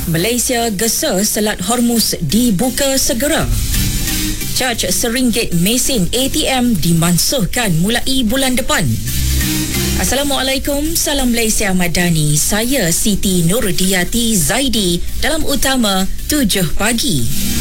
Malaysia gesa Selat Hormuz dibuka segera. Caj RM1 mesin ATM dimansuhkan mulai bulan depan. Assalamualaikum, salam Malaysia Madani. Saya Siti Nurdiati Zaidi dalam Utama 7 pagi.